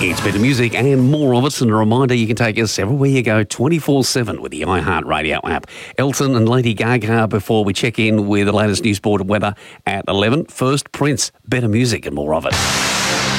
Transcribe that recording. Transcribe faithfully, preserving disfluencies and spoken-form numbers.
It's better music and more of it. And a reminder, you can take us everywhere you go twenty-four seven with the iHeartRadio app. Elton and Lady Gaga before we check in with the latest news, sport and weather at eleven. First, Prince, better music and more of it.